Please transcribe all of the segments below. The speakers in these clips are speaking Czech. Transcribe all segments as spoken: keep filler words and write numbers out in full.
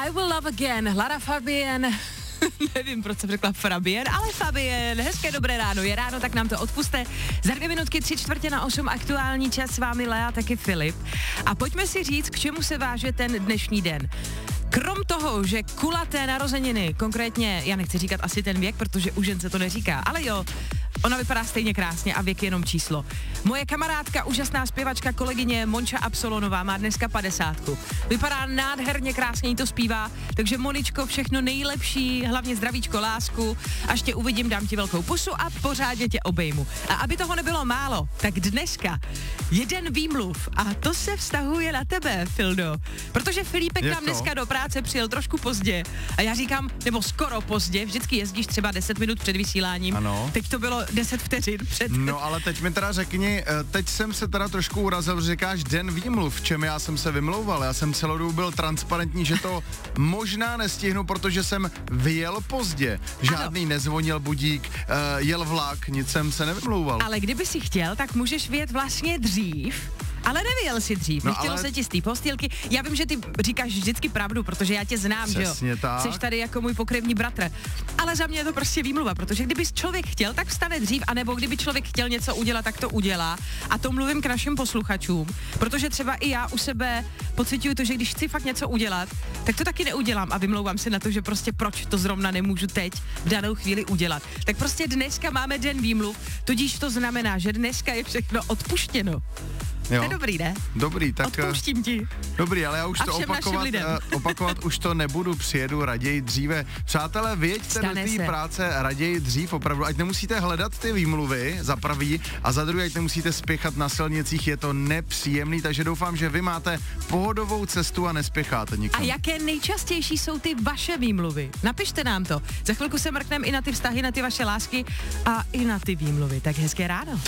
I Will Love Again, Lara Fabian. Nevím, proč jsem řekla Fabian, ale Fabian. Hezké dobré ráno, je ráno, tak nám to odpuste. Za dvě minutky tři čtvrtě na osm aktuální čas, s vámi Lea, taky Filip. A pojďme si říct, k čemu se váže ten dnešní den. Krom toho, že kulaté narozeniny, konkrétně, já nechci říkat asi ten věk, protože u žen se to neříká, ale jo, ona vypadá stejně krásně a věk je jenom číslo. Moje kamarádka, úžasná zpěvačka, kolegyně Monča Absolonová má dneska padesátku. Vypadá nádherně krásně, jí to zpívá, takže Moničko, všechno nejlepší, hlavně zdravíčko, lásku, až tě uvidím, dám ti velkou pusu a pořádně tě obejmu. A aby toho nebylo málo, tak dneska jeden výmluv a to se vztahuje na tebe, Fildo, protože Filipek nám dneska do práce přijel trošku pozdě a já říkám, nebo skoro pozdě, vždycky jezdíš třeba deset minut před vysíláním, ano. Teď to bylo deset vteřin před. No ale teď mi teda řekni, teď jsem se teda trošku urazil, že říkáš den výmluv, v čem já jsem se vymlouval, já jsem celou dobu byl transparentní, že to možná nestihnu, protože jsem vyjel pozdě, žádný ano. Nezvonil budík, uh, jel vlak, nic jsem se nevymlouval. Ale kdyby si chtěl, tak můžeš vyjet vlastně dřív, ale nevyjel si dřív, no nechtělo ale... se ti z té postýlky. Já vím, že ty říkáš vždycky pravdu, protože já tě znám, přesně že jo. Tak. Jsi tady jako můj pokrevní bratr. Ale za mě je to prostě výmluva, protože kdyby člověk chtěl, tak vstane dřív, anebo kdyby člověk chtěl něco udělat, tak to udělá. A to mluvím k našim posluchačům, protože třeba i já u sebe pociťuju to, že když chci fakt něco udělat, tak to taky neudělám a vymlouvám se na to, že prostě proč to zrovna nemůžu teď v danou chvíli udělat. Tak prostě dneska máme den výmluv, tudíž to znamená, že dneska je všechno odpuštěno. Jo. To je dobrý, ne? Dobrý, tak... Odpouštím ti. Dobrý, ale já už to opakovat, uh, opakovat už to nebudu, přijedu raději dříve. Přátelé, vyjeďte do té práce raději dřív, opravdu, ať nemusíte hledat ty výmluvy, za prvý, a za druhý, ať nemusíte spěchat na silnicích, je to nepříjemný, takže doufám, že vy máte pohodovou cestu a nespěcháte nikam. A jaké nejčastější jsou ty vaše výmluvy? Napište nám to. Za chvilku se mrkneme i na ty vztahy, na ty vaše lásky a i na ty výmluvy. Tak hezké ráno.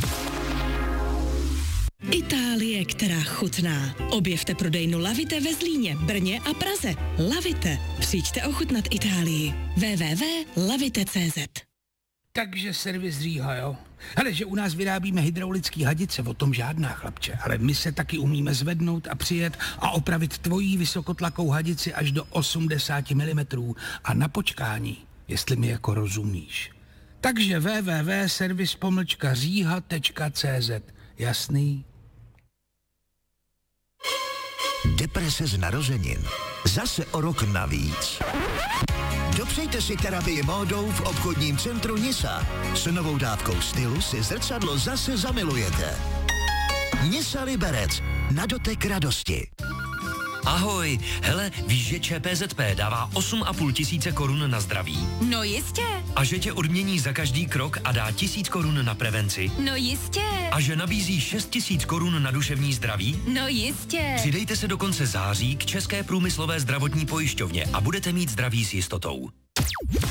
Itálie, která chutná. Objevte prodejnu Lavite ve Zlíně, Brně a Praze. Lavite. Přijďte ochutnat Itálii. w w w tečka lavite tečka c z. Takže servis Říha, jo? Hele, že u nás vyrábíme hydraulický hadice, o tom žádná, chlapče. Ale my se taky umíme zvednout a přijet a opravit tvojí vysokotlakou hadici až do osmdesát milimetrů. A na počkání, jestli mi jako rozumíš. Takže w w w tečka servis pomlčka říha tečka c z. Jasný? Deprese z narozenin. Zase o rok navíc. Dopřejte si terapii módou v obchodním centru Nisa. S novou dávkou stylu si zrcadlo zase zamilujete. Nisa Liberec. Na dotek radosti. Ahoj, hele, víš, že ČPZP dává osm a půl tisíce korun na zdraví? No jistě. A že tě odmění za každý krok a dá tisíc korun na prevenci? No jistě. A že nabízí šest tisíc korun na duševní zdraví? No jistě. Přidejte se do konce září k České průmyslové zdravotní pojišťovně a budete mít zdraví s jistotou.